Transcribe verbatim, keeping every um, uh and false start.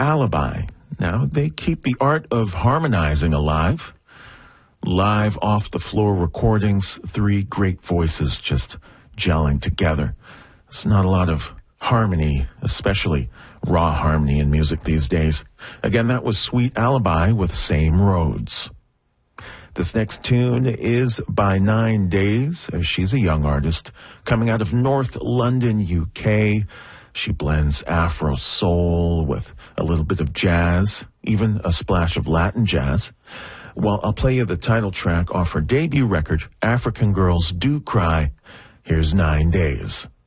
Alibi. Now, they keep the art of harmonizing alive. Live off-the-floor recordings, three great voices just gelling together. There's not a lot of harmony, especially raw harmony in music these days. Again, that was Sweet Alibi with Same Roads. This next tune is by Nine Days. She's a young artist coming out of North London, U K. She blends Afro soul with a little bit of jazz, even a splash of Latin jazz. Well, I'll play you the title track off her debut record, African Girls Do Cry. Here's Nine Days.